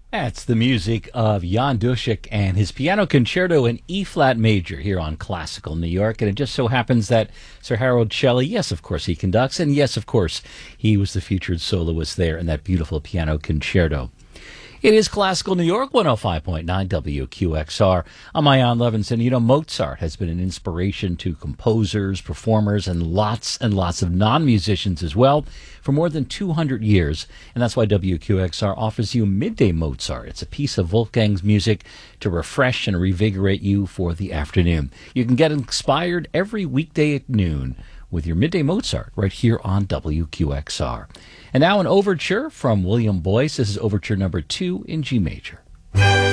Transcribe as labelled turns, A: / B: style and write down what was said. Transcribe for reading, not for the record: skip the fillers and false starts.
A: That's the music of Jan Dushik and his piano concerto in E-flat major here on Classical New York. And it just so happens that Sir Harold Shelley, yes, of course, he conducts. And yes, of course, he was the featured soloist there in that beautiful piano concerto. It is Classical New York, 105.9 WQXR. I'm Ian Levinson. You know, Mozart has been an inspiration to composers, performers, and lots of non-musicians as well for more than 200 years. And that's why WQXR offers you Midday Mozart. It's a piece of Wolfgang's music to refresh and revigorate you for the afternoon. You can get inspired every weekday at noon with your Midday Mozart right here on WQXR. And now an overture from William Boyce. This is overture number 2 in G major.